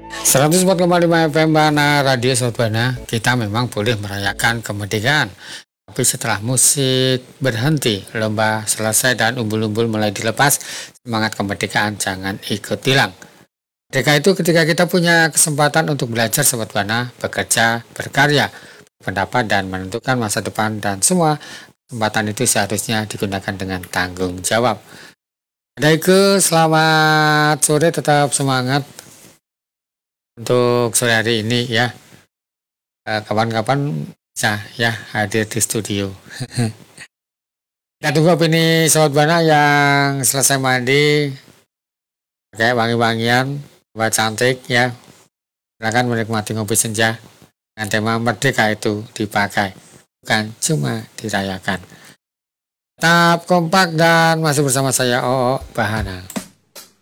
104,5 FM Bana Radio Sobat Bana. Kita memang boleh merayakan kemerdekaan, tapi setelah musik berhenti, lomba selesai dan umbul-umbul mulai dilepas, semangat kemerdekaan jangan ikut hilang. Merdeka itu ketika kita punya kesempatan untuk belajar Sobat Bana, bekerja, berkarya, pendapat dan menentukan masa depan, dan semua kesempatan itu seharusnya digunakan dengan tanggung jawab. Adaiku, selamat sore, tetap semangat untuk sore hari ini ya. Kapan-kapan bisa ya hadir di studio. Kita tunggu opini Sobat Bana yang selesai mandi pakai wangi-wangian buat cantik ya. Silakan menikmati ngopi senja dengan tema merdeka itu dipakai, bukan cuma dirayakan. Tetap kompak dan masih bersama saya Oo Bahana.